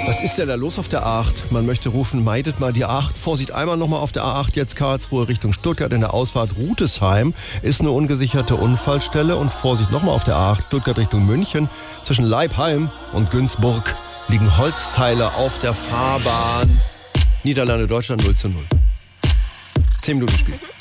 Was ist denn da los auf der A8? Man möchte rufen, meidet mal die A8. Vorsicht, einmal nochmal auf der A8, jetzt Karlsruhe Richtung Stuttgart in der Ausfahrt Rutesheim. Ist eine ungesicherte Unfallstelle. Und Vorsicht, nochmal auf der A8, Stuttgart Richtung München. Zwischen Leipheim und Günzburg liegen Holzteile auf der Fahrbahn. Niederlande, Deutschland 0:0. 10 Minuten Spiel.